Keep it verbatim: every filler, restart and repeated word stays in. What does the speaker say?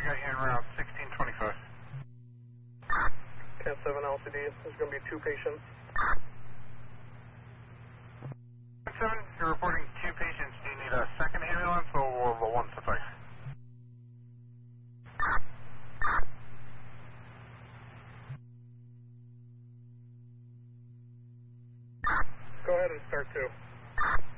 got you in route sixteen twenty-five. Cat seven L C D, there's going to be two patients. seven, you're reporting two patients. Do you need a second ambulance or will the one suffice? Go ahead and start two.